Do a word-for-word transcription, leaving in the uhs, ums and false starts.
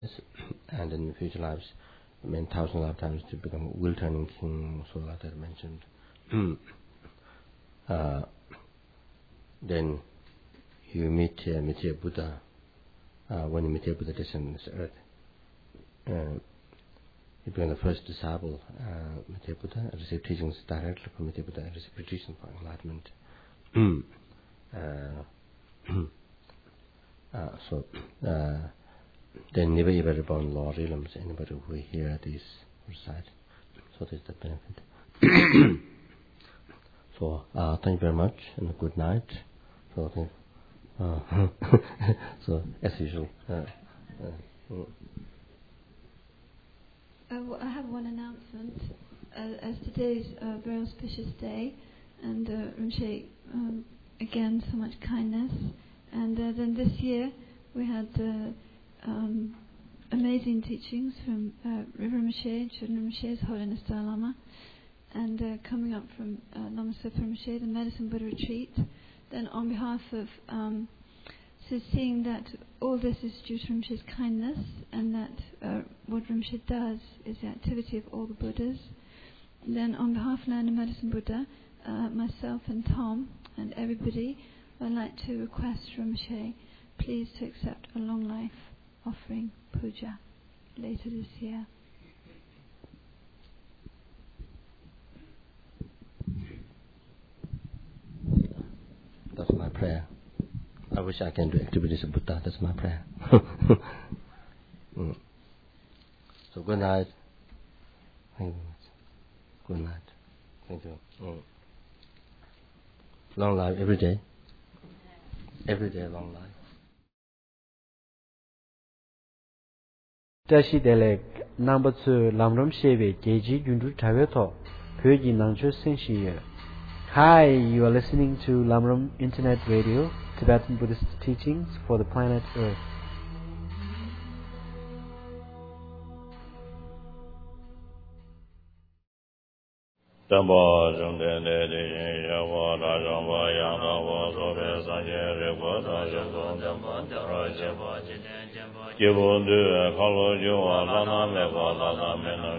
and in future lives, I mean, thousands of lifetimes to become a wheel-turning king, so like that mentioned. uh, then you meet uh, meet a Buddha. Uh, when you meet a Buddha descends on this earth, uh, you become the first disciple, uh, Metteyya Buddha, and receive teachings directly from Metteyya Buddha, and receive teachings for enlightenment. uh, uh, so, uh, then never ever reborn Lord realms, anybody who hear this recite. So this is the benefit. So, uh, thank you very much, and good night. So, thank uh, so as usual. Uh, uh, mm. Uh, well, I have one announcement. Uh, as today is a very auspicious day, and uh, Rinpoche, um, again, so much kindness. And uh, then this year we had uh, um, amazing teachings from uh, River Rinpoche, Chudin Rinpoche's Holiness Dalai Lama, and uh, coming up from uh, Lama Sepa Rinpoche, the Medicine Buddha Retreat. Then on behalf of um, So seeing that all this is due to Rinpoche's kindness, and that uh, what Rinpoche does is the activity of all the Buddhas. And then on behalf of Nanda Medicine Buddha, uh, myself and Tom and everybody, I'd like to request Rinpoche please to accept a long life offering puja later this year. That's my prayer. I wish I can do activities of Buddha. That's my prayer. mm. So good night. Thank you. Good night. Thank you. Mm. Long life every day. Every day long life. Tashi Delek number two Lamram Sheve Geji Gundu Taveto Pyogi Nangcho Senshiye. Hi, you are listening to Lamram Internet Radio, Tibetan Buddhist teachings for the planet Earth. Dhamma Jumde Dedi Yava Rajamba Yama Sobe Sanje Repo Rajamba Dhamma Rajamba Jibundu Kalo Juwa Lana Meva Lana Mena